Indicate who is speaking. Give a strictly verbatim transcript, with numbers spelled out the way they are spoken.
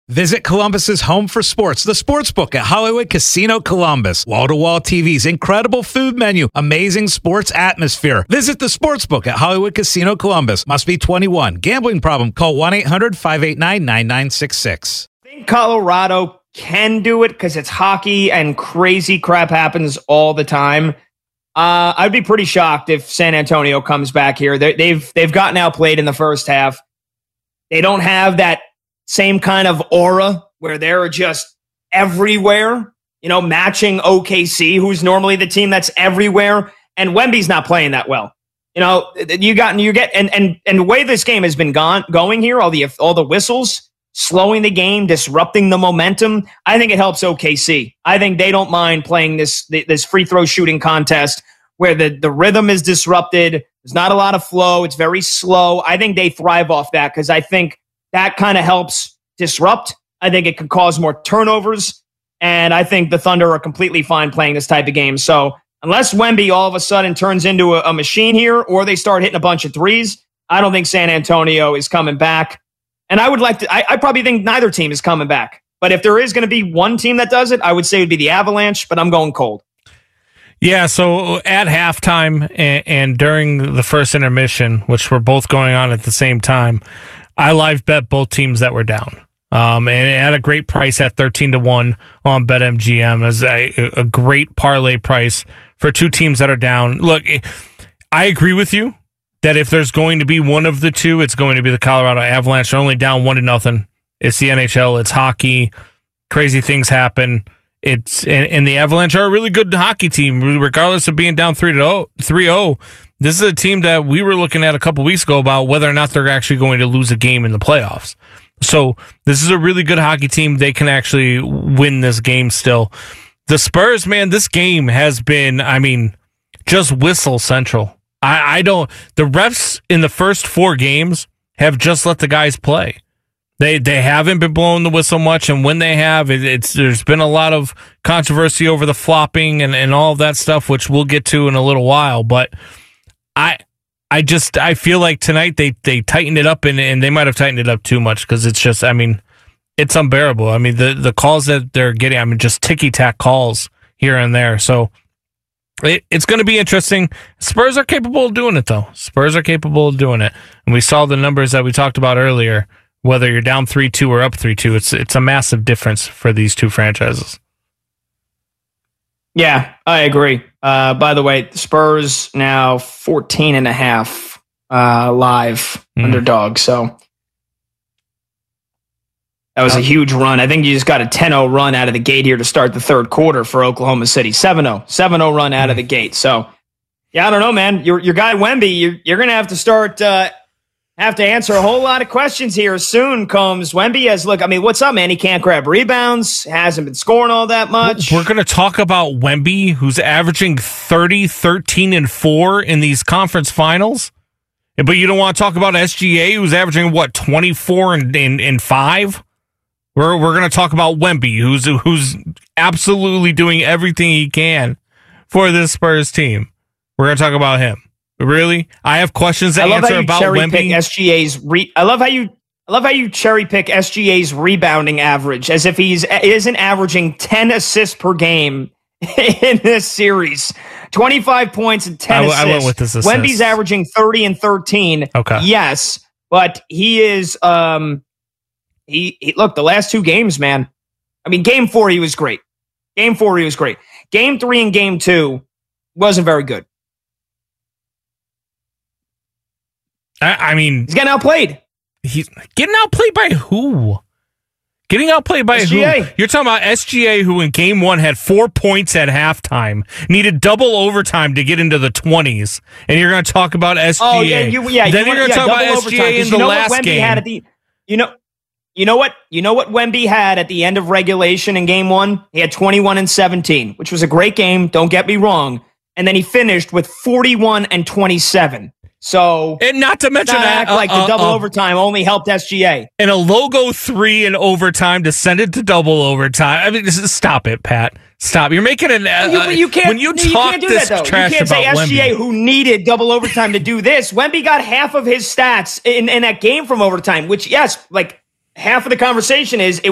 Speaker 1: Visit Columbus's home for sports, the Sportsbook at Hollywood Casino Columbus. Wall-to-wall T Vs, incredible food menu, amazing sports atmosphere. Visit the Sportsbook at Hollywood Casino Columbus. Must be twenty-one. Gambling problem? Call one eight hundred five eight nine nine nine six six.
Speaker 2: I think Colorado can do it because it's hockey and crazy crap happens all the time. Uh, I'd be pretty shocked if San Antonio comes back here. They, they've they've gotten outplayed in the first half. They don't have that same kind of aura where they're just everywhere, you know, matching O K C, who's normally the team that's everywhere. And Wemby's not playing that well. You know, you got, you get, and, and, and the way this game has been gone, going here, all the, all the whistles, slowing the game, disrupting the momentum. I think it helps O K C. I think they don't mind playing this, this free throw shooting contest where the, the rhythm is disrupted. There's not a lot of flow. It's very slow. I think they thrive off that because I think that kind of helps disrupt. I think it can cause more turnovers. And I think the Thunder are completely fine playing this type of game. So unless Wemby all of a sudden turns into a, a machine here or they start hitting a bunch of threes, I don't think San Antonio is coming back. And I would like to, I, I probably think neither team is coming back. But if there is going to be one team that does it, I would say it would be the Avalanche, but I'm going cold.
Speaker 3: Yeah, so at halftime and, and during the first intermission, which were both going on at the same time, I live bet both teams that were down. Um, and at a great price at thirteen to one on BetMGM as a, a great parlay price for two teams that are down. Look, I agree with you that if there's going to be one of the two, it's going to be the Colorado Avalanche. They're only down one to nothing. It's the N H L. It's hockey. Crazy things happen. It's and, and the Avalanche are a really good hockey team, regardless of being down three to three oh. This is a team that we were looking at a couple weeks ago about whether or not they're actually going to lose a game in the playoffs. So this is a really good hockey team. They can actually win this game still. The Spurs, man, this game has been, I mean, just whistle central. I, I don't, the refs in the first four games have just let the guys play. They they haven't been blowing the whistle much, and when they have, it, it's there's been a lot of controversy over the flopping and, and all of that stuff, which we'll get to in a little while. But I I just I feel like tonight they, they tightened it up, and, and they might have tightened it up too much because it's just, I mean, it's unbearable. I mean, the, the calls that they're getting, I mean, just ticky-tack calls here and there. So it, it's going to be interesting. Spurs are capable of doing it, though. Spurs are capable of doing it. And we saw the numbers that we talked about earlier. Whether you're down three two or up three two, it's it's a massive difference for these two franchises.
Speaker 2: Yeah, I agree. Uh, by the way, Spurs now fourteen and a half uh, live mm. underdog. So that was a huge run. I think you just got a ten oh run out of the gate here to start the third quarter for Oklahoma City. seven oh. seven oh run out mm. of the gate. So, yeah, I don't know, man. Your your guy Wemby, you're, you're going to have to start... Uh, Have to answer a whole lot of questions here soon. Comes Wemby as look. I mean, what's up, man? He can't grab rebounds. Hasn't been scoring all that much.
Speaker 3: We're going to talk about Wemby, who's averaging thirty, thirteen, and four in these conference finals. But you don't want to talk about S G A, who's averaging what twenty-four and and, and five. We're we're going to talk about Wemby, who's who's absolutely doing everything he can for this Spurs team. We're going to talk about him. Really? I have questions to
Speaker 2: I love
Speaker 3: answer
Speaker 2: how you
Speaker 3: about
Speaker 2: cherry
Speaker 3: Wemby.
Speaker 2: Pick S G A's re- I love how you I love how you cherry pick S G A's rebounding average as if he's isn't averaging ten assists per game in this series. twenty-five points and ten
Speaker 3: I,
Speaker 2: assists.
Speaker 3: I went with this assist.
Speaker 2: Wemby's averaging thirty and thirteen.
Speaker 3: Okay.
Speaker 2: Yes, but he is um he, he look, the last two games, man. I mean, game four he was great. Game four he was great. Game three and game two wasn't very good.
Speaker 3: I mean,
Speaker 2: he's getting outplayed.
Speaker 3: He's getting outplayed by who? Getting outplayed by
Speaker 2: S G A.
Speaker 3: who? You're talking about S G A, who in game one had four points at halftime, needed double overtime to get into the twenties, and you're going to talk about S G A.
Speaker 2: Oh yeah, you, yeah.
Speaker 3: Then
Speaker 2: you
Speaker 3: you're going to
Speaker 2: yeah,
Speaker 3: talk about S G A in the last game.
Speaker 2: Had at the, you know, you know what? You know what Wemby had at the end of regulation in game one? He had twenty-one and seventeen, which was a great game. Don't get me wrong. And then he finished with forty-one and twenty-seven. So,
Speaker 3: and not to mention
Speaker 2: not
Speaker 3: that,
Speaker 2: act like
Speaker 3: uh,
Speaker 2: the double
Speaker 3: uh,
Speaker 2: overtime only helped S G A.
Speaker 3: And a logo three in overtime to send it to double overtime. I mean, this is, stop it, Pat. Stop. You're making an. Uh,
Speaker 2: you, you can't.
Speaker 3: When you
Speaker 2: you
Speaker 3: talk
Speaker 2: can't do
Speaker 3: this
Speaker 2: that, though.
Speaker 3: trash
Speaker 2: you can't
Speaker 3: about
Speaker 2: say S G A,
Speaker 3: Wemby,
Speaker 2: who needed double overtime to do this. Wemby got half of his stats in, in that game from overtime. Which, yes, like half of the conversation is it